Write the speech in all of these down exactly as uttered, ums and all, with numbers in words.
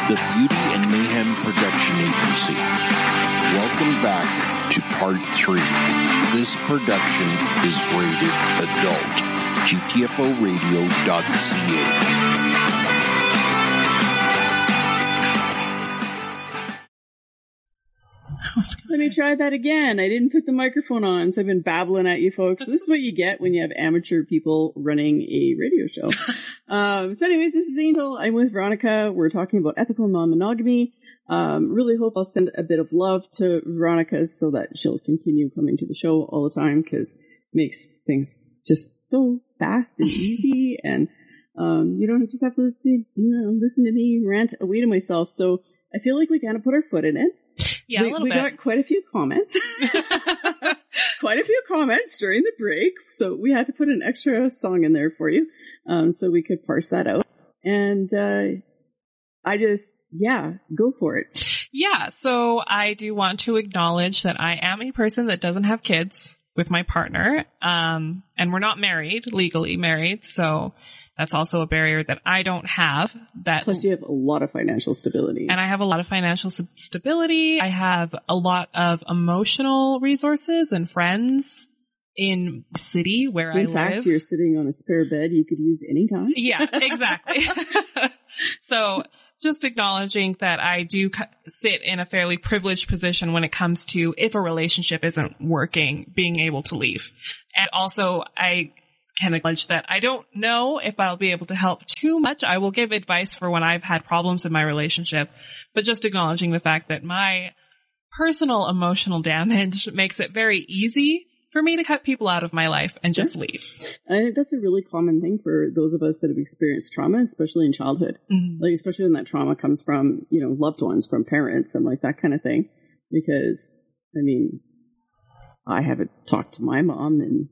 the Beauty and Mayhem Production Agency. Welcome back to part three. This production is rated adult. G T F O radio dot C A. Let me try that again. I didn't put the microphone on, so I've been babbling at you folks. This is what you get when you have amateur people running a radio show. um, so anyways, this is Angel. I'm with Veronica. We're talking about ethical non-monogamy. Um, really hope I'll send a bit of love to Veronica so that she'll continue coming to the show all the time, because it makes things just so fast and easy, and um, you don't just have to you know, listen to me rant away to myself. So I feel like we kind of put our foot in it. Yeah, we, a little we bit. got quite a few comments. quite a few comments during the break. So we had to put an extra song in there for you. Um, so we could parse that out. And, uh, I just, yeah, go for it. Yeah. So I do want to acknowledge that I am a person that doesn't have kids with my partner. Um, and we're not married, legally married. So that's also a barrier that I don't have. That Plus you have a lot of financial stability. And I have a lot of financial stability. I have a lot of emotional resources and friends in the city where in I fact, live. You're sitting on a spare bed you could use anytime. Yeah, exactly. So just acknowledging that I do sit in a fairly privileged position when it comes to, if a relationship isn't working, being able to leave. And also I can acknowledge that I don't know if I'll be able to help too much. I will give advice for when I've had problems in my relationship, but just acknowledging the fact that my personal emotional damage makes it very easy for me to cut people out of my life and just yeah. leave. I think that's a really common thing for those of us that have experienced trauma, especially in childhood. Mm-hmm. Like, especially when that trauma comes from, you know, loved ones, from parents and like that kind of thing. Because, I mean, I haven't talked to my mom in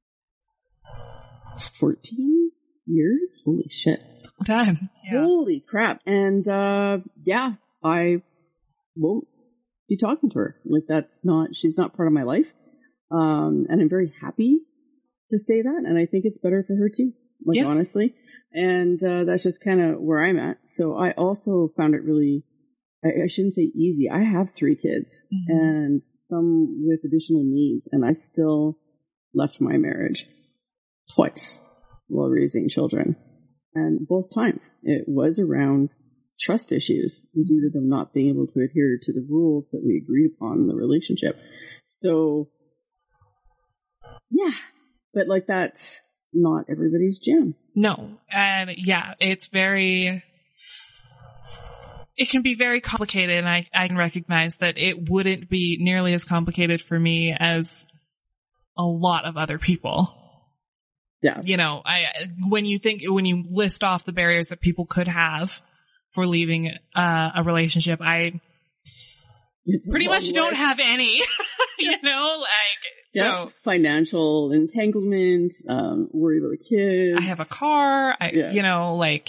fourteen years. Holy shit. Time. Yeah. Holy crap. And, uh, yeah, I won't be talking to her. Like, that's not, she's not part of my life. Um, and I'm very happy to say that. And I think it's better for her too, like, yeah. honestly. And, uh, that's just kind of where I'm at. So I also found it really, I, I shouldn't say easy. I have three kids mm-hmm. and some with additional needs, and I still left my marriage twice while raising children. And both times it was around trust issues due to them not being able to adhere to the rules that we agreed upon in the relationship. So, yeah, but like, that's not everybody's jam. No. And yeah, it's very, it can be very complicated, and I, I can recognize that it wouldn't be nearly as complicated for me as a lot of other people. Yeah. You know, I, when you think, when you list off the barriers that people could have for leaving uh, a relationship, I it's pretty much list. Don't have any, you know, like, yeah. So. Financial entanglement, um, worry about the kids. I have a car, I, yeah. you know, like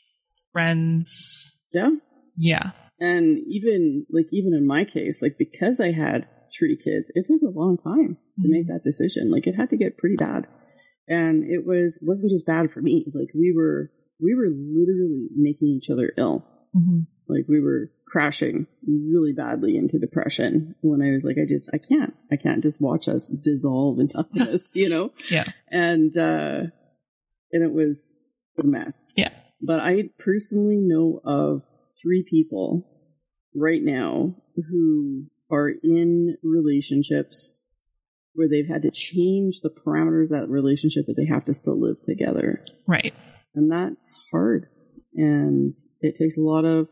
friends. Yeah. Yeah. And even, like, even in my case, like, because I had three kids, it took a long time to mm-hmm. make that decision. Like, it had to get pretty bad. And it was, wasn't just bad for me. Like, we were, we were literally making each other ill. Mm-hmm. Like, we were crashing really badly into depression when I was like, I just, I can't, I can't just watch us dissolve into this, you know? Yeah. And, uh, and it was, it was a mess. Yeah. But I personally know of three people right now who are in relationships where they've had to change the parameters of that relationship, but they have to still live together. Right. And that's hard. And it takes a lot of,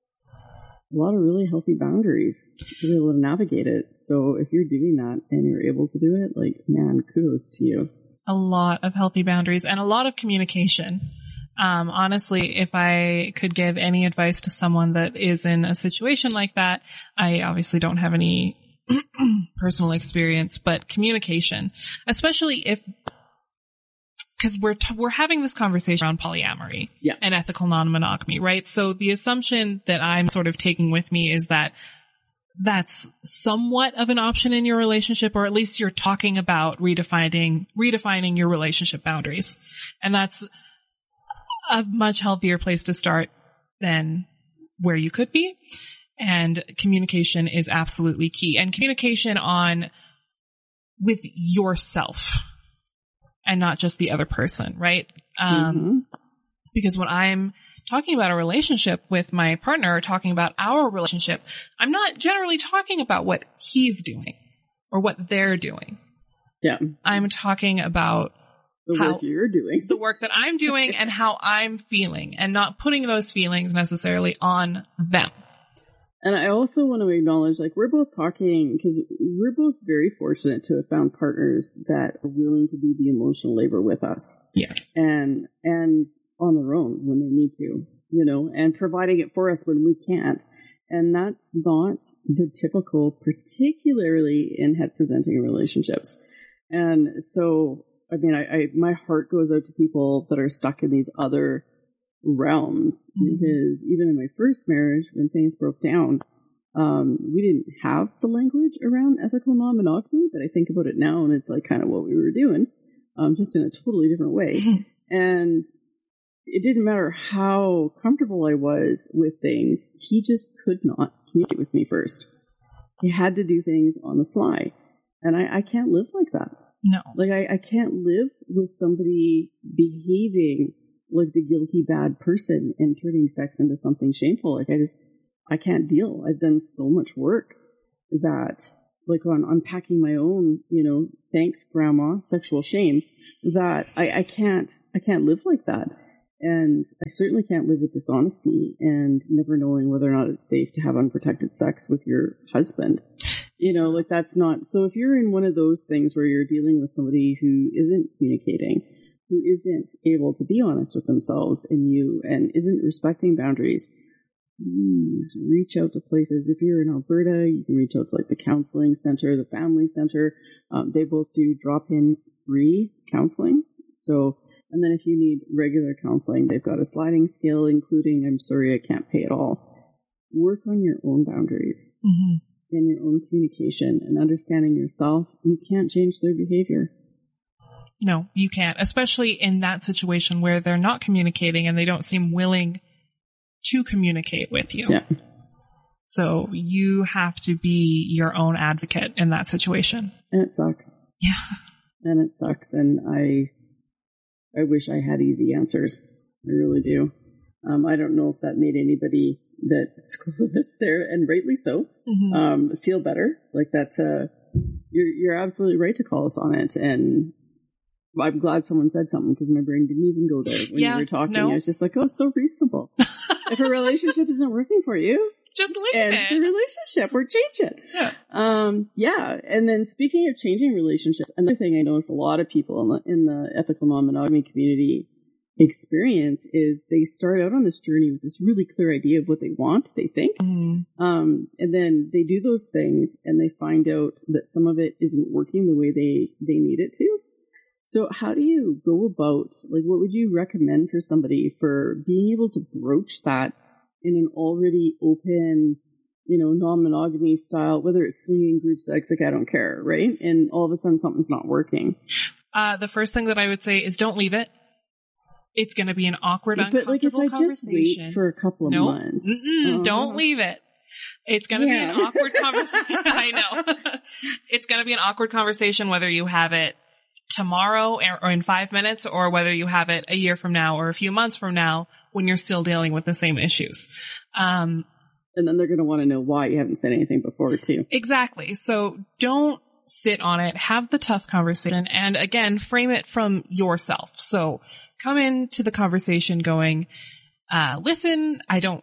a lot of really healthy boundaries to be able to navigate it. So if you're doing that and you're able to do it, like, man, kudos to you. A lot of healthy boundaries and a lot of communication. Um, honestly, if I could give any advice to someone that is in a situation like that, I obviously don't have any personal experience, but communication, especially if, because we're t- we're having this conversation around polyamory yeah. and ethical non-monogamy, right? So the assumption that I'm sort of taking with me is that that's somewhat of an option in your relationship, or at least you're talking about redefining redefining your relationship boundaries, and that's a much healthier place to start than where you could be. And communication is absolutely key. And communication on with yourself and not just the other person, right? Um, Mm-hmm. because when I'm talking about a relationship with my partner, or talking about our relationship, I'm not generally talking about what he's doing or what they're doing. Yeah. I'm talking about The how work you're doing. the work that I'm doing and how I'm feeling, and not putting those feelings necessarily on them. And I also want to acknowledge, like, we're both talking, because we're both very fortunate to have found partners that are willing to do the emotional labor with us. Yes. And, and on their own when they need to, you know, and providing it for us when we can't. And that's not the typical, particularly in het presenting relationships. And so, I mean, I, I my heart goes out to people that are stuck in these other realms, mm-hmm. because even in my first marriage, when things broke down, um, we didn't have the language around ethical non-monogamy, but I think about it now and it's like kind of what we were doing, um, just in a totally different way. And it didn't matter how comfortable I was with things, he just could not communicate with me first. He had to do things on the sly. And I, I can't live like that. No. Like, I, I can't live with somebody behaving like the guilty bad person and turning sex into something shameful. Like, I just, I can't deal. I've done so much work that, like, on unpacking my own, you know, thanks grandma, sexual shame, that I, I can't, I can't live like that. And I certainly can't live with dishonesty and never knowing whether or not it's safe to have unprotected sex with your husband. You know, like, that's not, so if you're in one of those things where you're dealing with somebody who isn't communicating, who isn't able to be honest with themselves and you, and isn't respecting boundaries, please reach out to places. If you're in Alberta, you can reach out to, like, the counseling center, the family center. Um, they both do drop-in free counseling. So, and then if you need regular counseling, they've got a sliding scale, including, I'm sorry, I can't pay at all. Work on your own boundaries. Mm-hmm. And your own communication and understanding yourself. You can't change their behavior. No, you can't, especially in that situation where they're not communicating and they don't seem willing to communicate with you. Yeah. So you have to be your own advocate in that situation. And it sucks. Yeah. And it sucks. And I, I wish I had easy answers. I really do. Um, I don't know if that made anybody that's clueless there, and rightly so, mm-hmm. um, feel better. Like, that's uh you're you're absolutely right to call us on it. And I'm glad someone said something, because my brain didn't even go there when yeah, you were talking. No. I was just like, oh, it's so reasonable. If a relationship isn't working for you, just leave end it. the relationship or change it. Yeah. Um, yeah. And then, speaking of changing relationships, another thing I notice a lot of people in the, in the ethical non-monogamy community experience is they start out on this journey with this really clear idea of what they want, they think. Mm-hmm. Um, and then they do those things and they find out that some of it isn't working the way they, they need it to. So how do you go about, like, what would you recommend for somebody for being able to broach that in an already open, you know, non-monogamy style, whether it's swinging, group sex, like, I don't care, right? And all of a sudden something's not working. Uh, the first thing that I would say is don't leave it. It's going to be an awkward, but uncomfortable like, if I just wait for a couple of nope. months, uh-huh. Don't leave it. It's going to yeah. be an awkward conversation. I know. It's going to be an awkward conversation whether you have it tomorrow or in five minutes, or whether you have it a year from now or a few months from now when you're still dealing with the same issues. Um, and then they're going to want to know why you haven't said anything before too. Exactly. So don't sit on it. Have the tough conversation, and again, frame it from yourself. So come into the conversation going, uh, listen, I don't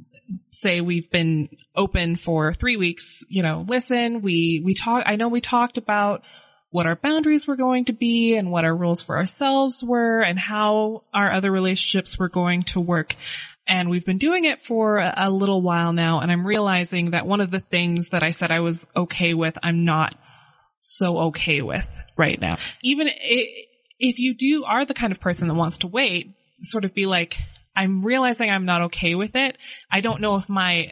say we've been open for three weeks, you know, listen, we, we talk, I know we talked about what our boundaries were going to be and what our rules for ourselves were and how our other relationships were going to work. And we've been doing it for a, a little while now. And I'm realizing that one of the things that I said I was okay with, I'm not so okay with right now. Even it, if you do are the kind of person that wants to wait, sort of be like, I'm realizing I'm not okay with it. I don't know if my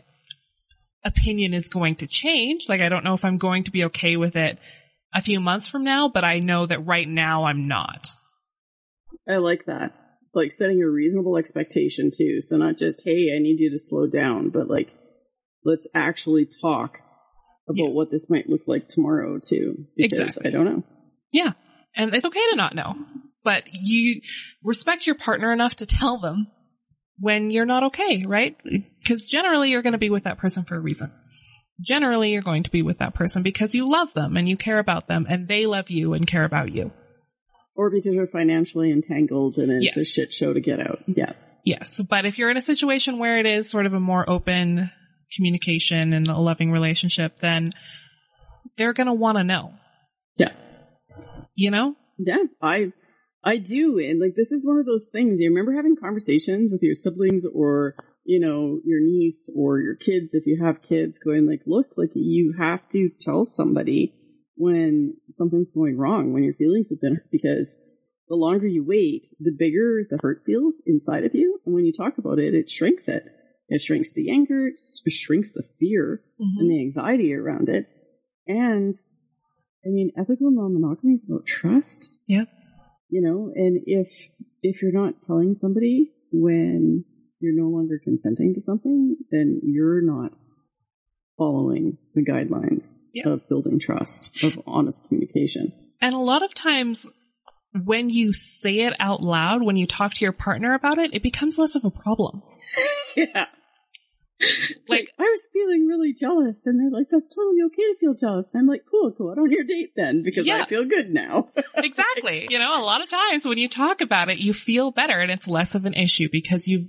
opinion is going to change. Like, I don't know if I'm going to be okay with it a few months from now, but I know that right now I'm not. I like that. It's like setting a reasonable expectation too. So not just, hey, I need you to slow down, but like, let's actually talk about yeah. what this might look like tomorrow too. Because exactly. I don't know. Yeah. And it's okay to not know, but you respect your partner enough to tell them when you're not okay, right? Because generally you're going to be with that person for a reason. Generally you're going to be with that person because you love them and you care about them and they love you and care about you. Or because you're financially entangled and it's yes. a shit show to get out. Yeah. Yes. But if you're in a situation where it is sort of a more open communication and a loving relationship, then they're going to want to know. Yeah. You know? Yeah, I, I do. And like, this is one of those things. You remember having conversations with your siblings or, you know, your niece or your kids, if you have kids, going like, look, like you have to tell somebody when something's going wrong, when your feelings have been hurt, because the longer you wait, the bigger the hurt feels inside of you. And when you talk about it, it shrinks it. It shrinks the anger, it shrinks the fear mm-hmm. and the anxiety around it. And I mean, ethical non-monogamy is about trust. Yeah. You know, and if, if you're not telling somebody when you're no longer consenting to something, then you're not following the guidelines yeah. of building trust, of honest communication. And a lot of times when you say it out loud, when you talk to your partner about it, it becomes less of a problem. yeah. Like, like, I was feeling really jealous, and they're like, that's totally okay to feel jealous. And I'm like, cool, go out on your date then, because yeah. I feel good now. Exactly. You know, a lot of times when you talk about it, you feel better, and it's less of an issue because you've